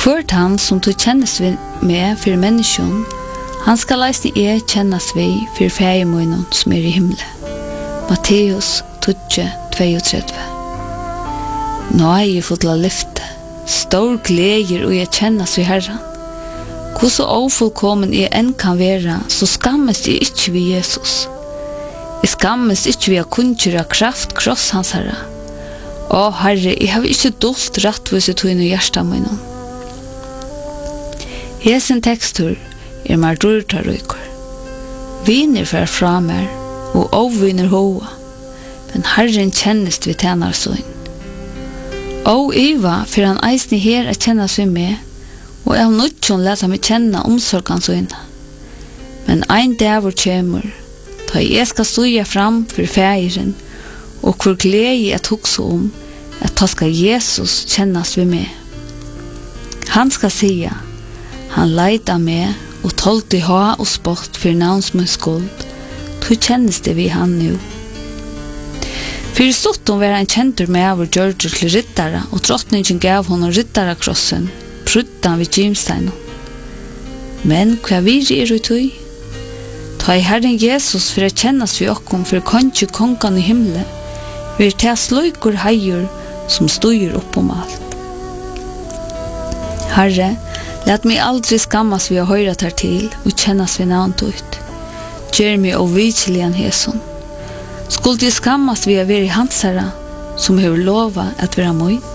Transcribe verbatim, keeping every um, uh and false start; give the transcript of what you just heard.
Kvart han som tog kjennes vi med for menneskjon, han skal leisne er kjennes vi for fægemoinen som er i himmelen. Matteus tolv trettio. Nå er jeg fått la lyfte, stor gleder og jeg kjennes vi Herren. Hvor så ofullkommen jeg enn kan være, så skammes jeg ikke ved Jesus. Jeg skammes ikke ved å kunngjøre kraft kross hans Herre. Å Herre, jeg har ikke dolt rattvise tog inn i hjertet mine. Hesen tekstur er mer dårtarøyker. Viner fer fra mer, og ovviner hoa, men Herren kjennes vi tjener sånn. Og Iva, for han eisne her er kjennes vi med, og jeg har nødt til å lese meg kjenne omsorgen sånne. Men ein dag hvor kommer, da jeg skal stå fram for feiren, og hvor glede jeg tok så om, at da skal Jesus kjennes vi med. Han skal si, han leida med, og tolte ha og spott for navnsmunns skuld, då kjennes det vi han nu. For stått om være en kjentur med av og gjør til rittare, og drottningen gav honom rittarakrossen, pruttan vid gymsteinen. Men hva vir er ut i? Ta i Herren Jesus for å kjennes vi okkom for konge kongan i himmelen, vir ta sløykur heier som styr opp om alt. Herre, lat meg aldri skammas vi å høyre ter til og kjennes vi navnt ut. Gjør meg ovitselig an hæson. Skulle de skammas vi å være i hans herre, som har lova at være møy?